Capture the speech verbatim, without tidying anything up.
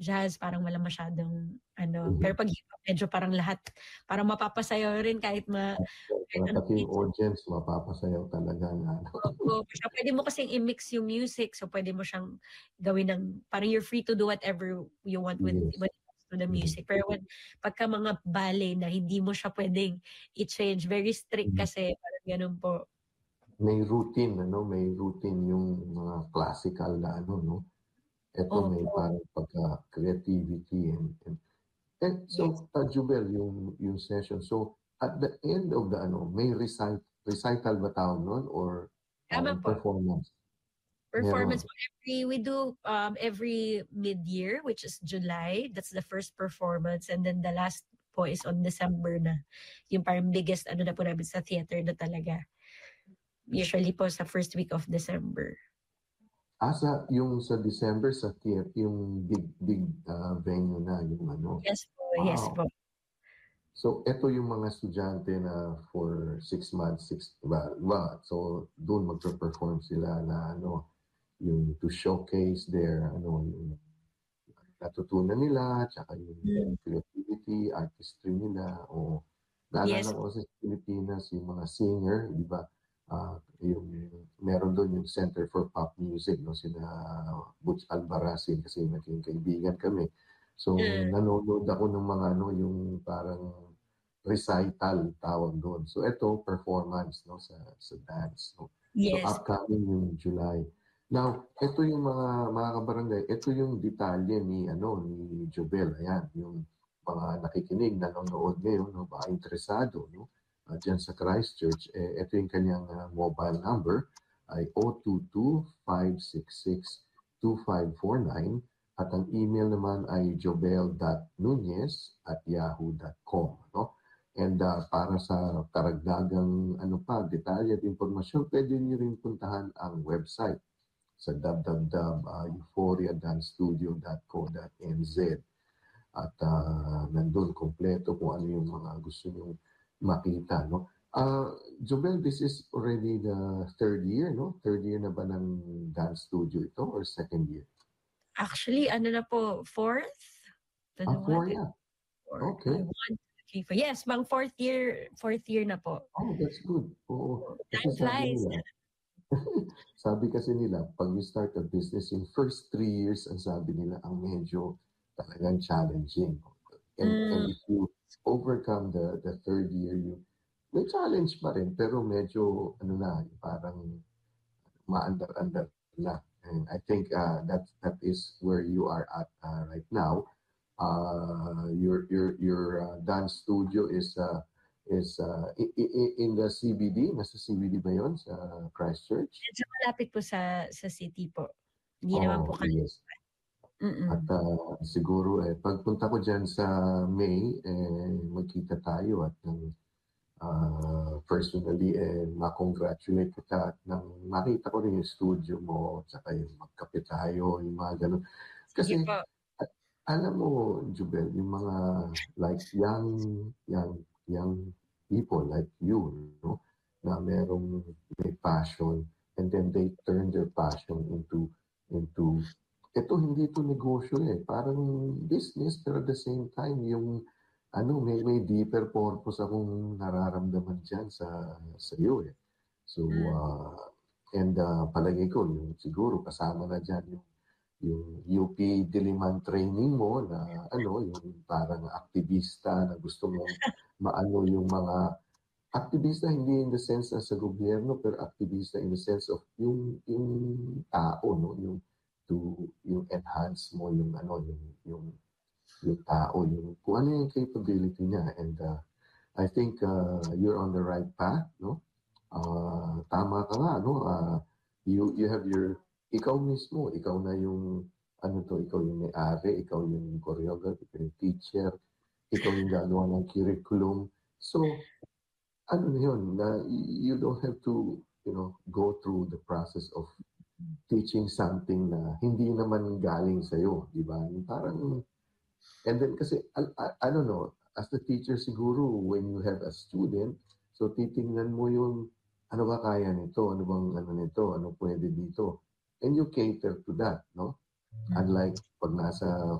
jazz, parang wala masyadong ano. Mhm. Pero pag hip hop, medyo parang lahat, parang mapapasayaw rin kahit ma kahit anong Pati yung beats. audience, mapapasayaw talaga na. Oo, pwede mo kasing i-mix yung music, so pwede mo siyang gawin ng, parang you're free to do whatever you want with Yes. when it comes to the music. Pero when, pagka mga ballet na hindi mo siya pwedeng i-change, very strict Mhm. kasi, parang ganun po. May routine, ano, may routine yung mga classical na ano, no? Ito may Opo. parang pagka-creativity and, and, and Yes. so, uh, Jubel, yung, yung session, so, at the end of the, ano, may recite, recital ba tawag nun? Or Tama parang po. performance? Performance Meron. po, every, we do um, every mid-year, which is July. That's the first performance. And then the last po is on December na. Yung parang biggest ano na po namin sa theater na talaga. Usually po sa first week of December. Ah, sa, yung sa December, sa theater, yung big, big uh, venue na, yung ano. Yes po, Wow. yes po. So, ito yung mga estudyante na for six months, six, ba, ba, so, doon magpe-perform sila na, ano, yung to showcase their, ano, yung natutunan nila, tsaka yung Mm. creativity, artistry nila, o, Yes. naalala ko sa Pilipinas, yung mga singer, di ba, uh, yung, meron doon yung Center for Pop Music, no, sina Butch Albarazin, kasi naging kaibigan kami. So, Mm. nanonood ako ng mga, ano, yung parang recital tawag doon. So, ito, performance, no, sa, sa dance, no. So, Yes. upcoming yung July. Now, ito yung mga, mga kabarangay, ito yung detalye ni, ano, ni Jubel. Ayan, yung mga nakikinig, nanonood ngayon, no, baka interesado, no, uh, dyan sa Christchurch, eh, ito yung kanyang uh, mobile number, ay zero two two, five six six, two five four nine, at ang email naman ay jobel dot nunez at yahoo dot com, no? And uh, para sa karagdagang ano pa, detalye at informasyon, pwede niyo rin puntahan ang website sa w w w dot euphoria dance studio dot co dot n z. At uh, nandun kompleto kung ano yung mga gusto nyo makita, no? Uh, Jobel, this is already the third year, no? Third year na ba ng dance studio ito or second year? Actually, ano na po, fourth? Ah, four na. Four, Okay. five, one, two, three, four. Yes, bang fourth year, fourth year na po. Oh, that's good. Oo. Kasi Time sabi flies. nila, sabi kasi nila, pag you start a business, yung first three years, ang sabi nila, ang medyo talagang challenging. And, Mm. and if you overcome the the third year, you, may challenge pa rin, pero medyo, ano na, parang maandar-andar na. And I think uh, that that is where you are at uh, right now. Uh, your your your uh, dance studio is uh, is uh, i- i- in the C B D. Nasa C B D ba yun sa Christchurch? Medyo malapit po sa sa city po. Hindi naman po Oh, kali. yes. At Mm. uh, siguro eh, pagpunta ko dyan sa May, eh, magkita tayo at ng uh, personally, eh, ma-congratulate kita at nang makita ko rin yung studio mo, tsaka yung magkape tayo, yung mga ganun. Sige Kasi, po. a- alam mo, Jubel, yung mga like young, young, young people like you, no, na merong may passion, and then they turn their passion into, into, ito hindi ito negosyo eh, parang business, pero at the same time, yung, ano, may, may deeper purpose akong nararamdaman dyan sa, sa iyo eh. So, Mm. uh, and uh, palagay ko, yung, siguro kasama na dyan yung, yung U P Diliman training mo na ano, yung parang aktivista na gusto mong maano yung mga aktivista, hindi in the sense na sa gobyerno, pero aktivista in the sense of yung, yung tao, no? Yung, to, yung enhance mo yung ano, yung, yung yung tao, yung kung ano yung capability niya. And uh, I think uh, you're on the right path, no? Uh, tama ka nga, no? Uh, you, you have your, ikaw mismo, ikaw na yung, ano to, ikaw yung may-ari, ikaw yung choreographer, ikaw yung teacher, ikaw yung gagawa ng curriculum. So, ano na yun, na you don't have to, you know, go through the process of teaching something na hindi naman galing sa'yo, di ba? Yung parang, and then kasi, I, I, I don't know, as the teacher siguro, when you have a student, so titingnan mo yung, ano ba kaya nito, ano bang ano nito, ano pwede dito. And you cater to that, no? Unlike pag nasa